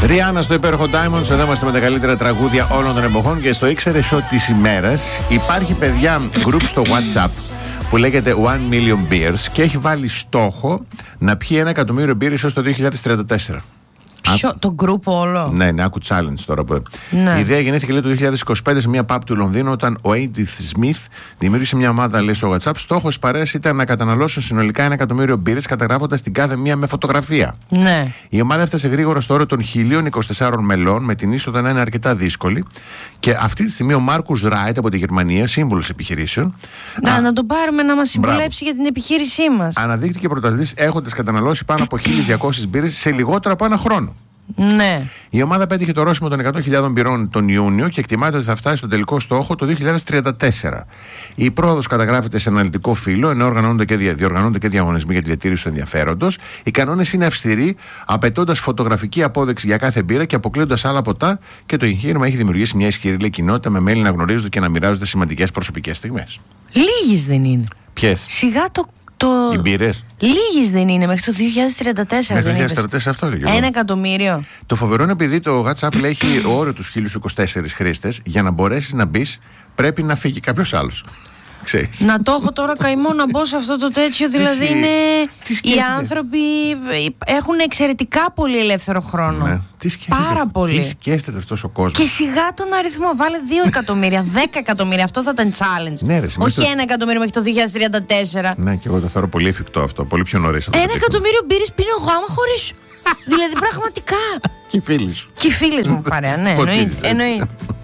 Ριάννα στο υπέροχο Diamonds. Εδώ είμαστε με τα καλύτερα τραγούδια όλων των εποχών. Και στο ήξερε ότι της ημέρας υπάρχει, παιδιά, group στο WhatsApp που λέγεται 1 Million Beers και έχει βάλει στόχο να πιει 1 εκατομμύριο μπύρες έως το 2034. Το group όλο. Ναι, άκου challenge τώρα. Ναι. Η ιδέα γεννήθηκε, λέει, το 2025 σε μια pub του Λονδίνου, όταν ο Edith Smith δημιούργησε μια ομάδα, λέει, στο WhatsApp. Στόχος της παρέας ήταν να καταναλώσουν συνολικά 1 εκατομμύριο μπύρες, καταγράφοντας την κάθε μία με φωτογραφία. Ναι. Η ομάδα έφτασε γρήγορα στο όριο των 1024 μελών, με την είσοδο να είναι αρκετά δύσκολη. Και αυτή τη στιγμή ο Μάρκους Ράιτ από τη Γερμανία, σύμβουλος επιχειρήσεων. Να τον πάρουμε να μας συμβουλέψει για την επιχείρησή μας. Αναδείχθηκε πρωταθλητής έχοντας καταναλώσει πάνω από 1200 μπύρες σε λιγότερο από ένα χρόνο. Ναι. Η ομάδα πέτυχε το ορόσημο των 100.000 μπυρών τον Ιούνιο και εκτιμάται ότι θα φτάσει στον τελικό στόχο το 2034. Η πρόοδος καταγράφεται σε αναλυτικό φύλλο, ενώ διοργανώνονται και διαγωνισμοί για τη διατήρηση του ενδιαφέροντος. Οι κανόνες είναι αυστηροί, απαιτώντας φωτογραφική απόδειξη για κάθε μπύρα και αποκλείοντας άλλα ποτά, και το εγχείρημα έχει δημιουργήσει μια ισχυρή, λέει, κοινότητα με μέλη να γνωρίζονται και να μοιράζονται σημαντικές προσωπικές στιγμές. Λίγες δεν είναι. Ποιες? Σιγά οι μπύρες. Λίγες δεν είναι μέχρι το 2034. Μέχρι το 2034 αυτό λέγεται. 1 εκατομμύριο. Το φοβερό είναι, επειδή το WhatsApp λέει έχει όριο τους 1024 χρήστες, για να μπορέσεις να μπεις πρέπει να φύγει κάποιος άλλος. Ξέρεις. Να το έχω τώρα καημό να μπω σε αυτό το τέτοιο. Δηλαδή είναι. Οι άνθρωποι έχουν εξαιρετικά πολύ ελεύθερο χρόνο. Ναι. Πάρα πολύ. Τι σκέφτεται αυτός ο κόσμος. Και σιγά τον αριθμό. Βάλε 2 εκατομμύρια, 10 εκατομμύρια. Αυτό θα ήταν challenge. Ναι, ρε, όχι 1 εκατομμύριο μέχρι το 2034. Ναι, και εγώ το θεωρώ πολύ εφικτό αυτό. Πολύ πιο νωρίς. 1 εκατομμύριο μπύρες πίνω εγώ άμα χωρίσω. Δηλαδή πραγματικά. Και οι φίλοι σου. Και οι φίλοι μου παρέα, ναι, εννοείται.